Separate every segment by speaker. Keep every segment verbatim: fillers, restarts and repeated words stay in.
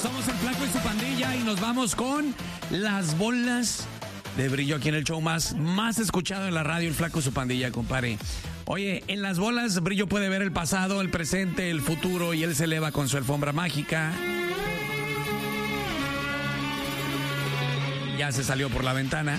Speaker 1: Somos el Flaco y su pandilla y nos vamos con las bolas de brillo aquí en el show más, más escuchado en la radio, el Flaco y su pandilla, compadre. Oye, en las bolas Brillo puede ver el pasado, el presente, el futuro y él se eleva con su alfombra mágica. Ya se salió por la ventana.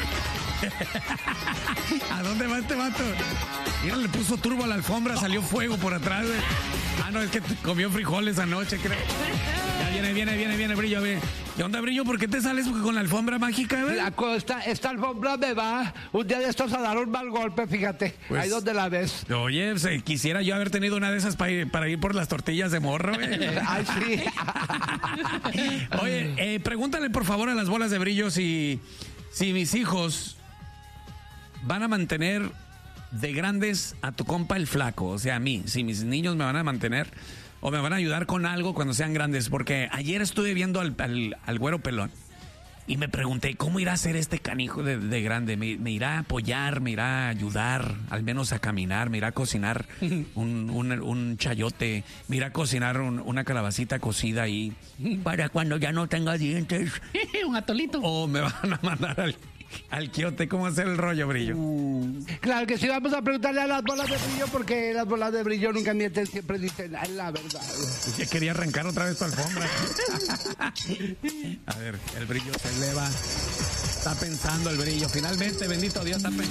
Speaker 1: ¿A dónde va este vato? Mira, le puso turbo a la alfombra, salió fuego por atrás. Güey. Ah, no, es que comió frijoles anoche, creo. Ya viene, viene, viene, viene, Brillo, ve. ¿Qué onda, Brillo? ¿Por qué te sales con la alfombra mágica, güey?
Speaker 2: Esta, esta alfombra me va un día de estos a dar un mal golpe, fíjate. Pues, ahí donde la ves.
Speaker 1: Oye, pues, quisiera yo haber tenido una de esas para ir, para ir por las tortillas de morro, güey.
Speaker 2: Ay, sí.
Speaker 1: Oye, eh, pregúntale por favor a las bolas de Brillo si, si mis hijos van a mantener de grandes a tu compa el Flaco, o sea, a mí, si mis niños me van a mantener o me van a ayudar con algo cuando sean grandes, porque ayer estuve viendo al, al, al güero pelón y me pregunté, ¿cómo irá a ser este canijo de, de grande? ¿Me, ¿Me irá a apoyar, me irá a ayudar, al menos a caminar, me irá a cocinar un, un, un chayote, me irá a cocinar un, una calabacita cocida ahí para cuando ya no tenga dientes?
Speaker 3: Un atolito.
Speaker 1: O me van a mandar al... al quiote, ¿cómo hacer el rollo, Brillo?
Speaker 2: Mm, claro que sí, vamos a preguntarle a las bolas de Brillo, porque las bolas de Brillo nunca mienten, siempre dicen la verdad.
Speaker 1: Ya quería arrancar otra vez tu alfombra. A ver, el Brillo se eleva. Está pensando el Brillo. Finalmente, bendito Dios, está pensando.